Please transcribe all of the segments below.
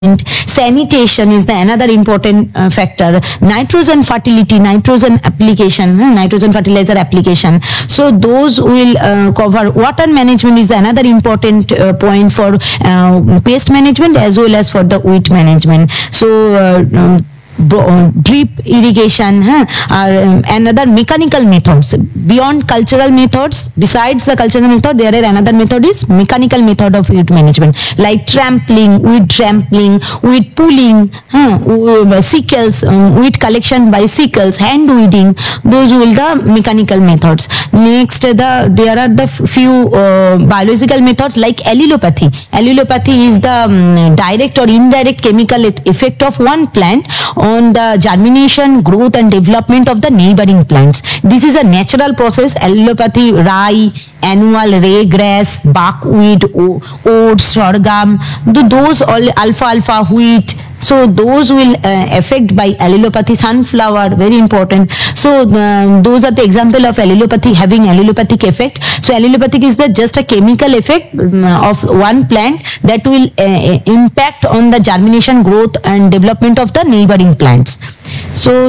management. Sanitation is the another important factor. Nitrogen fertility, nitrogen application, nitrogen fertilizer application. So those will cover. Water management is the another important point for pest management as well as for the weed management. So drip irrigation are another mechanical methods beyond cultural methods. Besides the cultural method, there are another method is mechanical method of weed management, like trampling, weed pulling, sickles, weed collection by sickles, hand weeding. Those will the mechanical methods. Next, there are the few biological methods like allelopathy. Allelopathy is the direct or indirect chemical effect of one plant on the germination, growth and development of the neighboring plants. This is a natural process. Allelopathy, rye, annual raygrass, buckwheat, oats, sorghum, those all alfalfa, wheat. So those will affect by allelopathy. Sunflower, very important. So those are the example of allelopathy having allelopathic effect. So allelopathic is the just a chemical effect of one plant that will impact on the germination, growth and development of the neighboring plants. So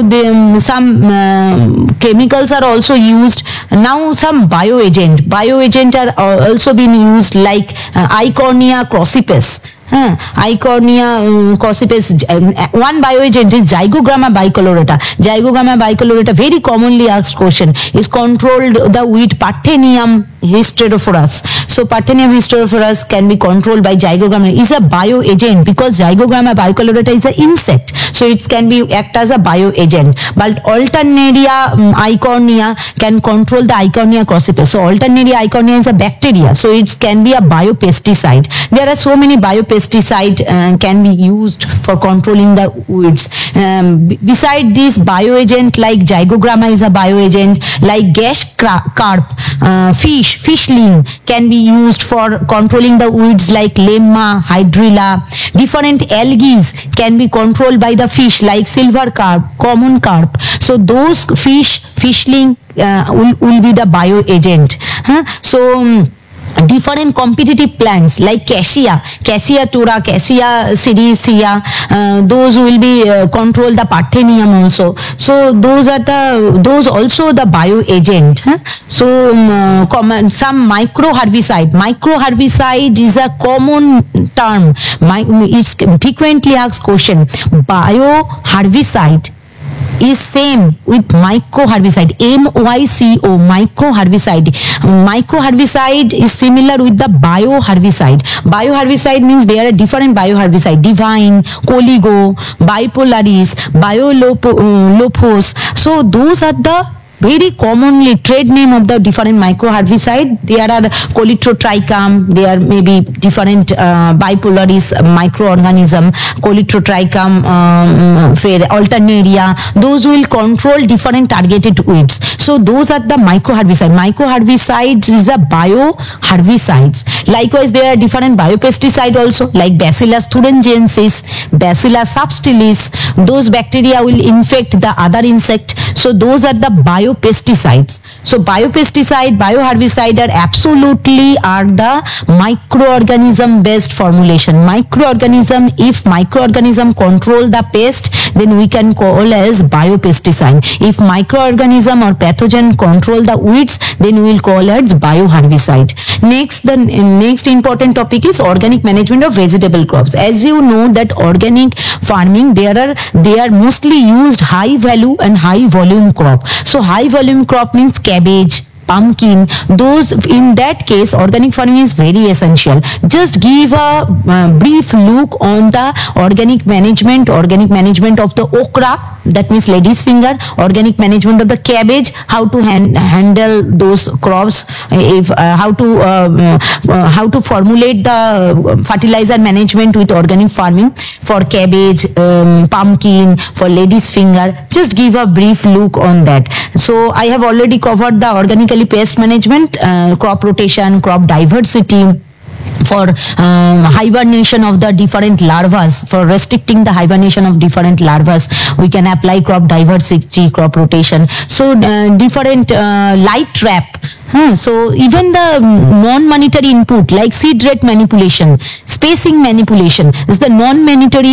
some chemicals are also used. Now some bioagent are also being used like Eichhornia crucipes. Eichhornia crucipes. One bioagent is Zygogramma bicolorata. Zygogramma bicolorata, very commonly asked question, is controlled the weed Parthenium hysterophorus. So Parthenium hysterophorus can be controlled by Zygogramma. Is a bioagent because Zygogramma bicolorata is an insect. So it can be act as a bioagent. But Alternaria Eichhornia can control the Eichhornia crucipes. So Alternaria Eichhornia is a bacteria. So it can be a biopesticide. There are so many biopesticide can be used for controlling the weeds. Beside this, bioagent like Zygogramma is a bioagent, like gash carp, fishling can be used for controlling the weeds like Lemma, Hydrilla. Different algae can be controlled by the fish like silver carp, common carp. So those fishling will be the bioagent. So different competitive plants like Cassia tura, Cassia sericea, those will be control the Parthenium also. So those also the bioagent. So some micro herbicide is a common term. It's frequently asked question. Bio herbicide is same with mycoherbicide, MYCO, mycoherbicide. Mycoherbicide is similar with the bioherbicide. Bioherbicide means there are different bioherbicide, Divine, Coligo, Bipolaris, Biolopos. So those are the very commonly trade name of the different microherbicide. There are Colitrotrichum, there may be different Bipolaris microorganism, Colitrotrichum, Alternaria. Those will control different targeted weeds. So those are the microherbicide. Microherbicides is the bioherbicides. Likewise, there are different biopesticide also like Bacillus thuringiensis, Bacillus subtilis. Those bacteria will infect the other insect. So those are the biopesticides. So biopesticide, bioherbicide are absolutely are the microorganism based formulation. If microorganism control the pest, then we can call as biopesticide. If microorganism or pathogen control the weeds, then we will call as bioherbicide. The next important topic is organic management of vegetable crops. As you know that organic farming, they are mostly used high value and high volume crop. So high volume crop means cabbage, pumpkin. Those, in that case, organic farming is very essential. Just give a brief look on the organic management of the okra, that means lady's finger, organic management of the cabbage, how to handle those crops, how to formulate the fertilizer management with organic farming for cabbage, pumpkin, for lady's finger. Just give a brief look on that. So I have already covered the organically pest management, crop rotation, crop diversity, for hibernation of the different larvas, for restricting the hibernation of different larvas, we can apply crop diversity, crop rotation. So different light trap. So even the non-monetary input like seed rate manipulation, spacing manipulation is the non-mandatory